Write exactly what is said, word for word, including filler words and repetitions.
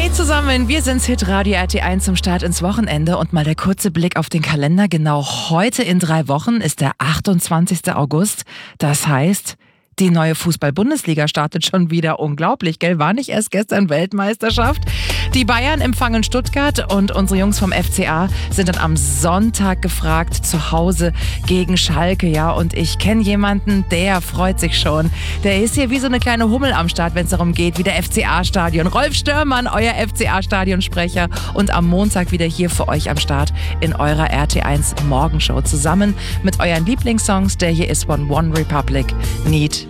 Hey zusammen, wir sind's Hitradio R T eins zum Start ins Wochenende und mal der kurze Blick auf den Kalender. Genau heute in drei Wochen ist der achtundzwanzigster August. Das heißt, die neue Fußball-Bundesliga startet schon wieder. Unglaublich, gell? War nicht erst gestern Weltmeisterschaft? Die Bayern empfangen Stuttgart und unsere Jungs vom F C A sind dann am Sonntag gefragt, zu Hause gegen Schalke. Ja, und ich kenne jemanden, der freut sich schon. Der ist hier wie so eine kleine Hummel am Start, wenn es darum geht, wie der F C A-Stadion. Rolf Störmann, euer F C A-Stadionsprecher und am Montag wieder hier für euch am Start in eurer R T eins Morgenshow zusammen mit euren Lieblingssongs. Der hier ist von One Republic, Need